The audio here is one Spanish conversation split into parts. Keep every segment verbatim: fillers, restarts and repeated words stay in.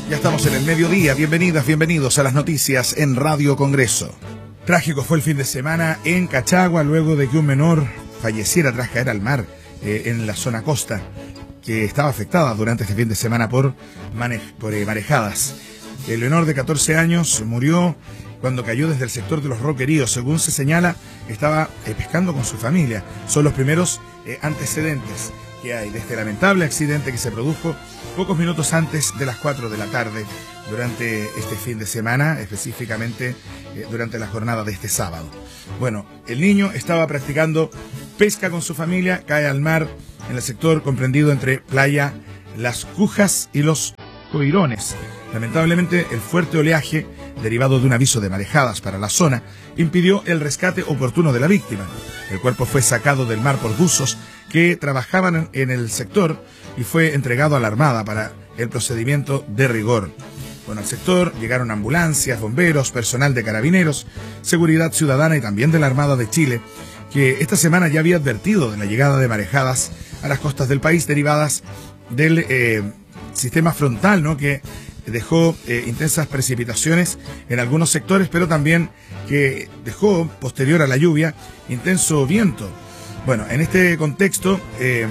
Ya estamos en el mediodía. Bienvenidas, bienvenidos a las noticias en Radio Congreso. Trágico fue el fin de semana en Cachagua luego de que un menor falleciera tras caer al mar eh, en la zona costa, que estaba afectada durante este fin de semana por, mane por eh, marejadas. El menor de catorce años murió cuando cayó desde el sector de los Roqueríos. Según se señala, estaba eh, pescando con su familia. Son los primeros eh, antecedentes que hay de este lamentable accidente que se produjo pocos minutos antes de las cuatro de la tarde durante este fin de semana, específicamente eh, durante la jornada de este sábado. Bueno, el niño estaba practicando pesca con su familia, cae al mar en el sector comprendido entre Playa Las Cujas y Los Coirones. Lamentablemente, el fuerte oleaje, derivado de un aviso de marejadas para la zona, impidió el rescate oportuno de la víctima. El cuerpo fue sacado del mar por buzos que trabajaban en el sector y fue entregado a la Armada para el procedimiento de rigor. Bueno, al sector llegaron ambulancias, bomberos, personal de carabineros, seguridad ciudadana y también de la Armada de Chile, que esta semana ya había advertido de la llegada de marejadas a las costas del país derivadas del eh, sistema frontal, ¿no?, que dejó eh, intensas precipitaciones en algunos sectores, pero también que dejó, posterior a la lluvia, intenso viento. Bueno, en este contexto, eh,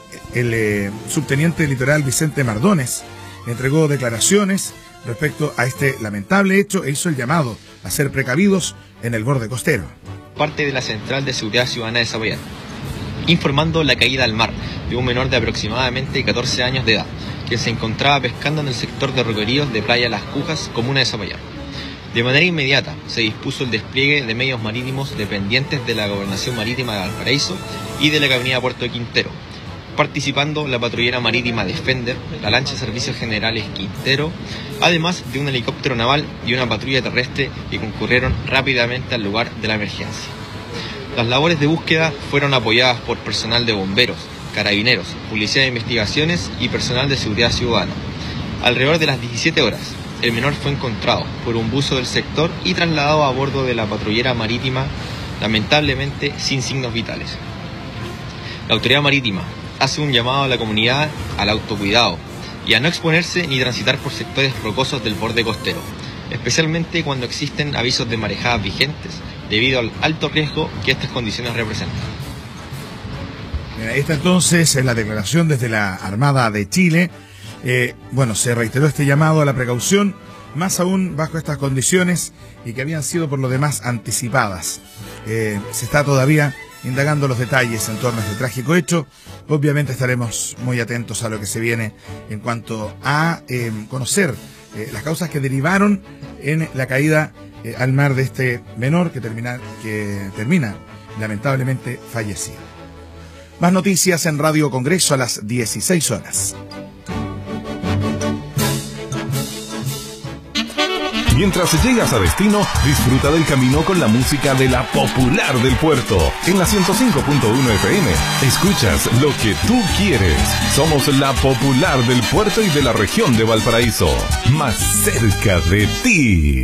el eh, subteniente litoral Vicente Mardones entregó declaraciones respecto a este lamentable hecho e hizo el llamado a ser precavidos en el borde costero. Parte de la Central de Seguridad Ciudadana de Zapallar, informando la caída al mar de un menor de aproximadamente catorce años de edad, que se encontraba pescando en el sector de Roqueríos de Playa Las Cujas, comuna de Zapallar. De manera inmediata se dispuso el despliegue de medios marítimos dependientes de la Gobernación Marítima de Valparaíso y de la Caminera Puerto de Quintero, participando la patrullera marítima Defender, la lancha de Servicios Generales Quintero, además de un helicóptero naval y una patrulla terrestre que concurrieron rápidamente al lugar de la emergencia. Las labores de búsqueda fueron apoyadas por personal de bomberos, carabineros, policía de investigaciones y personal de seguridad ciudadana. Alrededor de las diecisiete horas, el menor fue encontrado por un buzo del sector y trasladado a bordo de la patrullera marítima, lamentablemente sin signos vitales. La autoridad marítima hace un llamado a la comunidad al autocuidado y a no exponerse ni transitar por sectores rocosos del borde costero, especialmente cuando existen avisos de marejadas vigentes debido al alto riesgo que estas condiciones representan. Esta entonces es la declaración desde la Armada de Chile. Eh, bueno, se reiteró este llamado a la precaución, más aún bajo estas condiciones y que habían sido por lo demás anticipadas. Eh, se está todavía indagando los detalles en torno a este trágico hecho. Obviamente estaremos muy atentos a lo que se viene en cuanto a eh, conocer eh, las causas que derivaron en la caída eh, al mar de este menor que termina, que termina lamentablemente fallecido. Más noticias en Radio Congreso a las dieciséis horas. Mientras llegas a destino, disfruta del camino con la música de la popular del puerto. En la ciento cinco punto uno F M, escuchas lo que tú quieres. Somos la popular del puerto y de la región de Valparaíso, más cerca de ti.